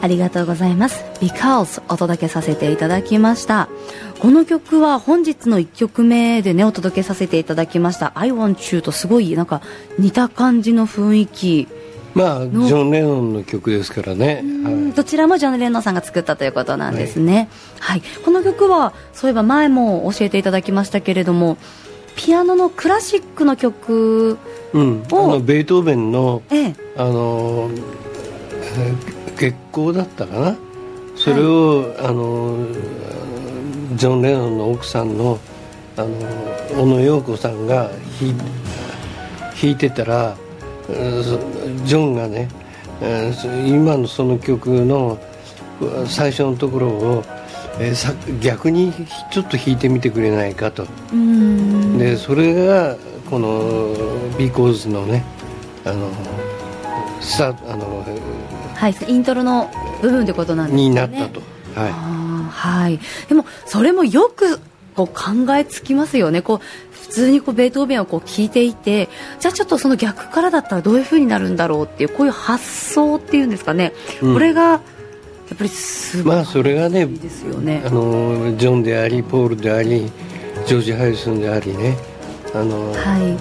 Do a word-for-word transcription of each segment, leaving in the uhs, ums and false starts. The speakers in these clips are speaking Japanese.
ありがとうございます。 Because お届けさせていただきました。この曲は本日のいっきょくめでねお届けさせていただきました I Want You とすごいなんか似た感じの雰囲気。 まあジョン・レノンの曲ですからね、 はい、どちらもジョン・レノンさんが作ったということなんですね、はいはい、この曲はそういえば前も教えていただきましたけれどもピアノのクラシックの曲を、 うん、あのベートーベンの、 ええ、 あの月光だったかな、それを、はい、あのジョン・レノンの奥さんの、あの小野陽子さんが弾い、弾いてたらジョンがね、今のその曲の最初のところを逆にちょっと弾いてみてくれないかと。うーんでそれがこの Because のねあのスタあの、 はい、イントロの部分ってことなんですね。 になったと、はい、 あ、はい、でもそれもよくこう考えつきますよね。こう普通にこうベートーベンをこう聞いていて、じゃあちょっとその逆からだったらどういう風になるんだろうっていうこういう発想っていうんですかね、うん、これがやっぱりすごいですよね。まあそれがね、あのジョンでありポールでありジョージ・ハリソンでありね、あの、はい、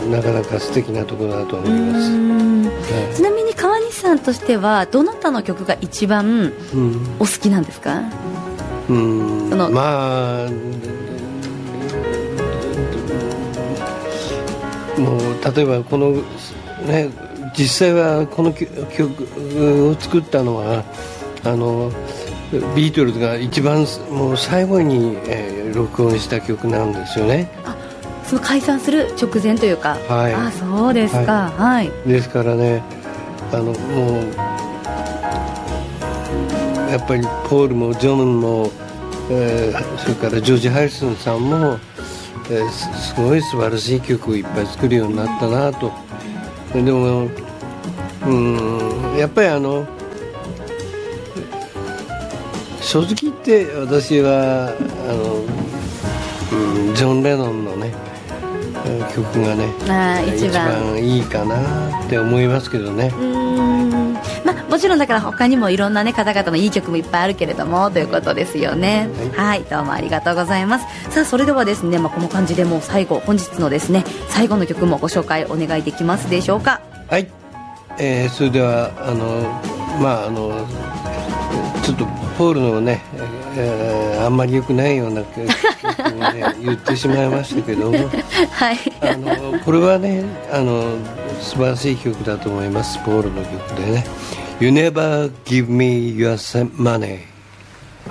なかなか素敵なところだと思います。 はい、ちなみに川西さんとしてはどなたの曲が一番お好きなんですか？ うん、そのまあもう例えばこのね実際はこの曲を作ったのはあのビートルズが一番もう最後に、えー、録音した曲なんですよね。 あ、その解散する直前というか、はい、あ、そうですか、はい、はい、 ですからね、あのもうやっぱりポールもジョンも、えー、それからジョージ・ハリソンさんも、えー、すごい素晴らしい曲をいっぱい作るようになったなと。でもうんやっぱりあの正直言って私はあの、うん、ジョン・レノンのね曲がねあ一番いいかなって思いますけどね。 うーん、まあ、もちろんだから他にもいろんな、ね、方々のいい曲もいっぱいあるけれどもということですよね。はい、はい、どうもありがとうございます。さあそれではですね、まあ、この感じでもう最後本日のですね最後の曲もご紹介お願いできますでしょうか？ はい、えー、それではあのまああのちょっとポールのね、えー、あんまり良くないような曲を、ね、言ってしまいましたけども、 はい、 あのこれはねあの素晴らしい曲だと思います。ポールの曲でね You never give me your money